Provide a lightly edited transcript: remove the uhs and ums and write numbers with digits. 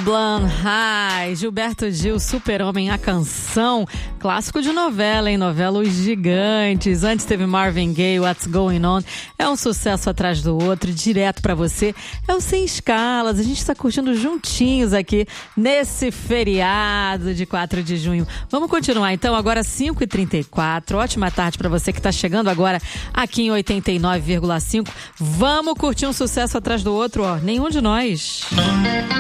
Blanc, Gilberto Gil, Super-Homem, a canção, clássico de novela, hein? Novela Os Gigantes. Antes teve Marvin Gaye, What's Going On. É um sucesso atrás do outro, direto pra você. É o Sem Escalas. A gente tá curtindo juntinhos aqui nesse feriado de 4 de junho. Vamos continuar então, agora 5h34. Ótima tarde pra você que tá chegando agora aqui em 89,5. Vamos curtir um sucesso atrás do outro, ó. Nenhum de nós.